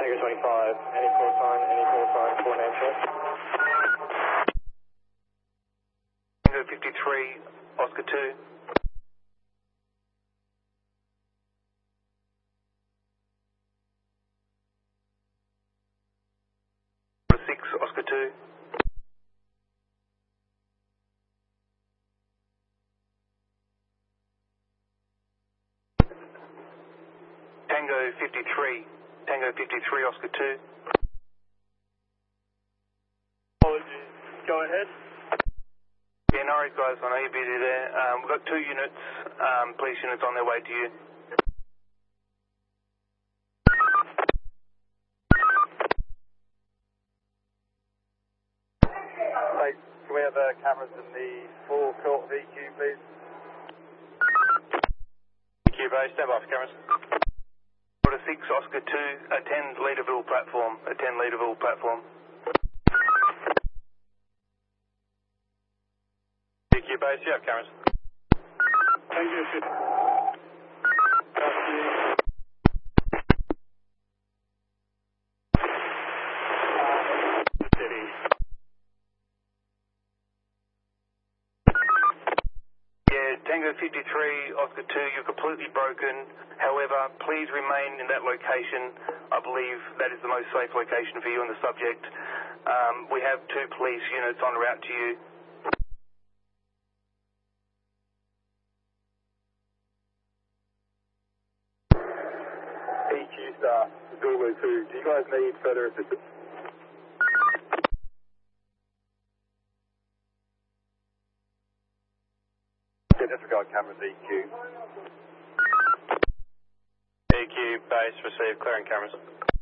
Tango 25, any call sign, for name check. Tango 53, Oscar 2. Oscar 2. Tango 53, Tango 53, Oscar 2. Apologies, go ahead. Yeah, no worries guys, I know you're busy there. We've got 2 units, police units on their way to you. Can we have cameras in the forecourt of EQ, please? EQ base, stand by for cameras. Order 6, Oscar 2, attend Leaderville platform, attend Leaderville platform. EQ base, you have cameras. Thank you. Tango 53, Oscar 2, you're completely broken. However, please remain in that location. I believe that is the most safe location for you and the subject. We have 2 police units en route to you. EQ staff, Zulu 2, do you guys need further assistance? Disregard cameras, EQ. EQ base, receive clearing cameras.